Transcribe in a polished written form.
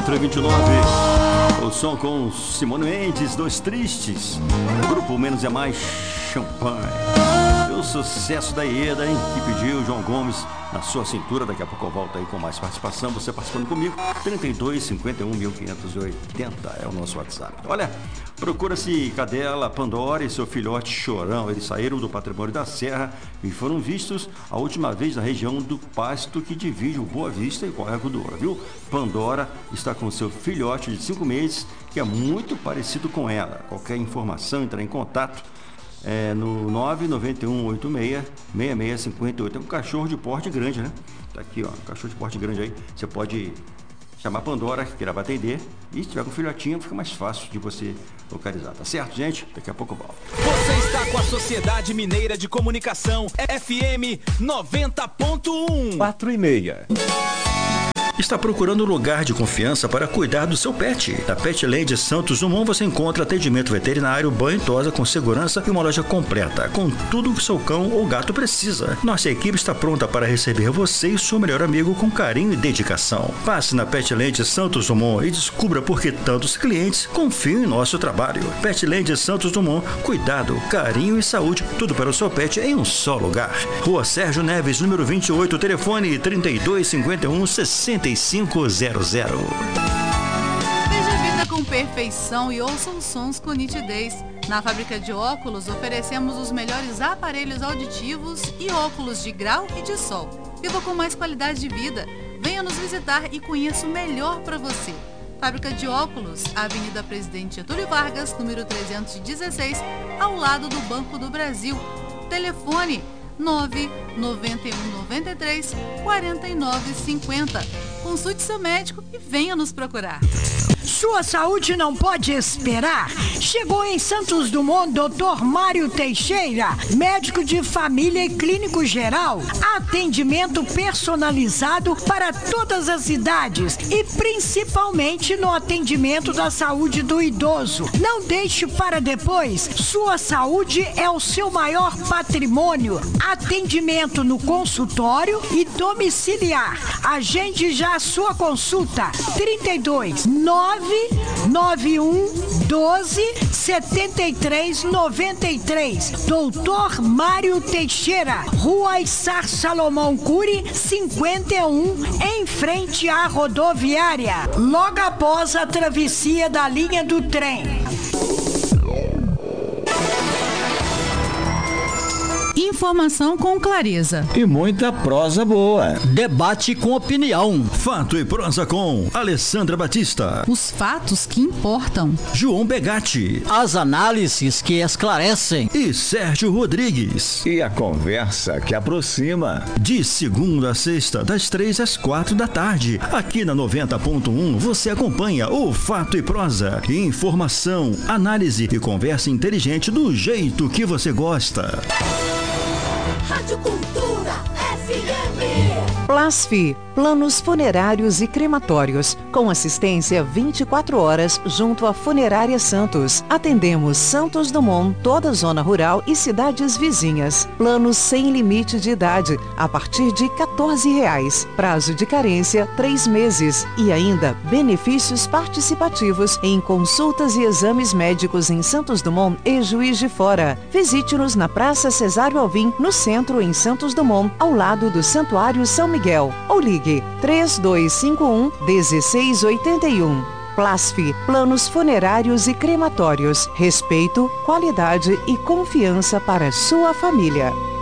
4h29. O som com Simone Mendes, Dois Tristes. Grupo Menos é Mais, Champanhe. O sucesso da Ieda, hein? Que pediu João Gomes na sua cintura. Daqui a pouco eu volto aí com mais participação. Você participando comigo, 3251-1580 é o nosso WhatsApp. Olha, procura-se Cadela, Pandora e seu filhote Chorão. Eles saíram do Patrimônio da Serra e foram vistos a última vez na região do Pasto, que divide o Boa Vista e o Córrego do Ouro, viu? Pandora está com seu filhote de 5 meses, que é muito parecido com ela. Qualquer informação, entrar em contato no 99186-6658. É um cachorro de porte grande, né? Tá aqui, ó, um cachorro de porte grande aí. Você pode chamar a Pandora, que ela vai atender. E se tiver com um filhotinho, fica mais fácil de você localizar. Tá certo, gente? Daqui a pouco eu volto. Você está com a Sociedade Mineira de Comunicação, FM 90.1. 4h30. Está procurando um lugar de confiança para cuidar do seu pet? Na Petland Santos Dumont você encontra atendimento veterinário, banho e tosa com segurança e uma loja completa, com tudo que seu cão ou gato precisa. Nossa equipe está pronta para receber você e seu melhor amigo com carinho e dedicação. Passe na Petland Santos Dumont e descubra por que tantos clientes confiam em nosso trabalho. Petland Santos Dumont, cuidado, carinho e saúde, tudo para o seu pet em um só lugar. Rua Sérgio Neves, número 28, telefone 3251-6500. Veja a vida com perfeição e ouça os sons com nitidez. Na Fábrica de Óculos oferecemos os melhores aparelhos auditivos e óculos de grau e de sol. Viva com mais qualidade de vida. Venha nos visitar e conheça o melhor para você. Fábrica de Óculos, Avenida Presidente Getúlio Vargas, número 316, ao lado do Banco do Brasil. Telefone 99193-4950. Consulte seu médico e venha nos procurar. Sua saúde não pode esperar. Chegou em Santos Dumont Dr. Mário Teixeira, médico de família e clínico geral. Atendimento personalizado para todas as idades e principalmente no atendimento da saúde do idoso. Não deixe para depois. Sua saúde é o seu maior patrimônio. Atendimento no consultório e domiciliar. Agende já a sua consulta. 32 991 12 73 93. Doutor Mário Teixeira, Rua Issar Salomão Cury, 51, em frente à rodoviária, logo após a travessia da linha do trem. Informação com clareza e muita prosa boa. Debate com opinião. Fato e prosa com Alessandra Batista. Os fatos que importam. João Begatti. As análises que esclarecem. E Sérgio Rodrigues. E a conversa que aproxima. De segunda a sexta, das 3 às 4 da tarde. Aqui na 90.1 você acompanha o Fato e Prosa. Informação, análise e conversa inteligente do jeito que você gosta. Rádio Cultura FM. Plasfi, planos funerários e crematórios, com assistência 24 horas junto à Funerária Santos. Atendemos Santos Dumont, toda a zona rural e cidades vizinhas. Planos sem limite de idade, a partir de R$14. Prazo de carência, 3 meses. E ainda, benefícios participativos em consultas e exames médicos em Santos Dumont e Juiz de Fora. Visite-nos na Praça Cesário Alvim, no centro, em Santos Dumont, ao lado do Santuário São Miguel. Ou ligue 3251-1681. Plasfi, planos funerários e crematórios. Respeito, qualidade e confiança para sua família.